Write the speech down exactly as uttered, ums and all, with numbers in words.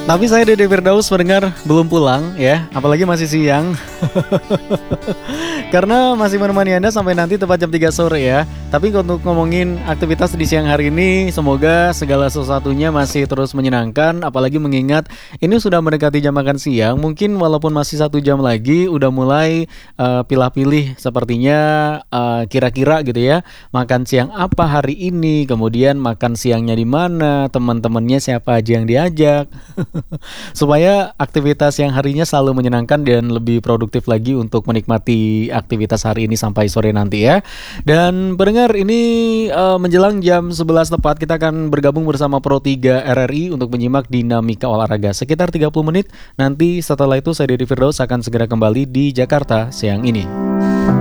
Tapi saya Dede Firdaus mendengar belum pulang ya, apalagi masih siang. Karena masih menemani Anda sampai nanti tepat jam tiga sore ya. Tapi untuk ngomongin aktivitas di siang hari ini, semoga segala sesuatunya masih terus menyenangkan. Apalagi mengingat ini sudah mendekati jam makan siang. Mungkin walaupun masih satu jam lagi, udah mulai uh, pilah-pilih sepertinya uh, kira-kira gitu ya. Makan siang apa hari ini, kemudian makan siangnya di mana, teman-temannya siapa aja yang diajak. Supaya aktivitas yang harinya selalu menyenangkan dan lebih produktif lagi untuk menikmati aktivitas hari ini sampai sore nanti ya. Dan pendengar, ini uh, menjelang jam sebelas tepat kita akan bergabung bersama Pro tiga R R I untuk menyimak dinamika olahraga sekitar tiga puluh menit. Nanti setelah itu saya Dede Firdaus akan segera kembali di Jakarta siang ini.